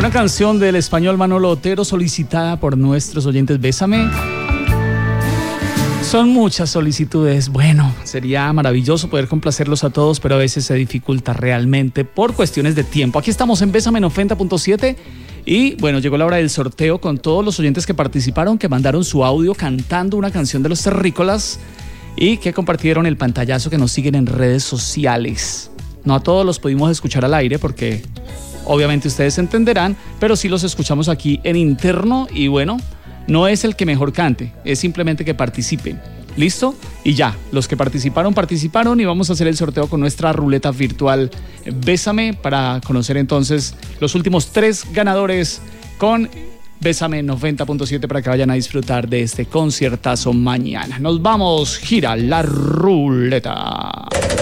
Una canción del español Manolo Otero solicitada por nuestros oyentes. Bésame. Son muchas solicitudes. Bueno, sería maravilloso poder complacerlos a todos, pero a veces se dificulta realmente por cuestiones de tiempo. Aquí estamos en Bésame 90.7 y bueno, llegó la hora del sorteo con todos los oyentes que participaron, que mandaron su audio cantando una canción de Los Terrícolas y que compartieron el pantallazo, que nos siguen en redes sociales. No a todos los pudimos escuchar al aire porque obviamente ustedes entenderán, pero sí los escuchamos aquí en interno y bueno, no es el que mejor cante, es simplemente que participen. ¿Listo? Y ya, los que participaron y vamos a hacer el sorteo con nuestra ruleta virtual Bésame para conocer entonces los últimos 3 ganadores con Bésame 90.7 para que vayan a disfrutar de este conciertazo mañana. Nos vamos, gira la ruleta.